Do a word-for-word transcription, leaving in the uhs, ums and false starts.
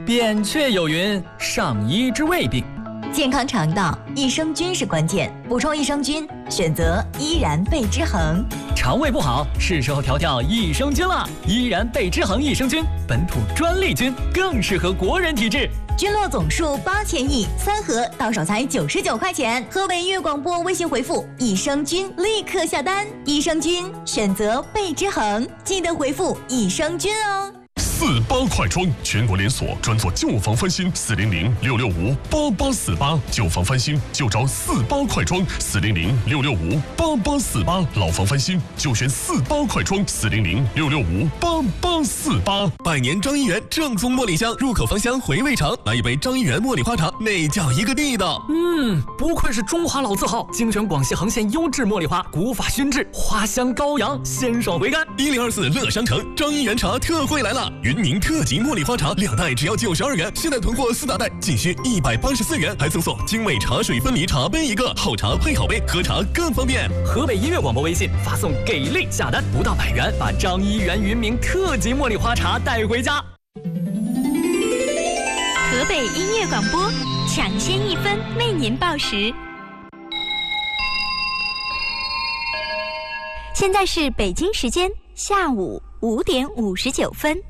扁鹊有云：上医之未病。 健康肠道，益生菌是关键。补充益生菌，选择依然贝之恒。 肠胃不好，是时候调调益生菌了。依然贝之恒益生菌，本土专利菌，更适合国人体质。 菌落总数八千亿，三盒到手才九十九块钱。河北音乐广播微信回复益生菌，立刻下单。益生菌选择贝之恒，记得回复益生菌哦。 四八快装，全国连锁，专做旧房翻新，四零零六六五八八四八，旧房翻新就找四八快装，四零零六六五八八四八，老房翻新就选四八快装，四零零六六五八八四八。 百年张一元正宗茉莉香，入口芳香，回味长。来一杯张一元茉莉花茶，那叫一个地道。 嗯，不愧是中华老字号，精选广西恒县优质茉莉花，古法熏制，花香高扬，鲜爽回甘。 一零二四乐商城张一元茶特惠来了。云宁特级茉莉花茶两袋只要九十二元，现在囤货四大袋仅需一百八十四元，还赠送精美茶水分离茶杯一个，好茶配好杯，喝茶更方便。 河北音乐广播微信发送给力下单，不到百元，把张一元云茗特级茉莉花茶带回家。 河北音乐广播，抢先一分为您报时。现在是北京时间下午五点五十九分。